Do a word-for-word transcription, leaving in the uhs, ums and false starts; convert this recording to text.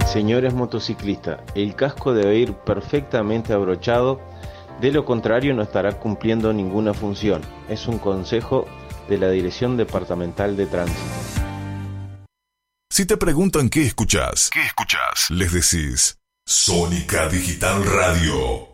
Señores motociclistas, el casco debe ir perfectamente abrochado, de lo contrario no estará cumpliendo ninguna función. Es un consejo de la Dirección Departamental de Tránsito. Si te preguntan qué escuchás, ¿qué escuchás? Les decís Sónica Digital Radio.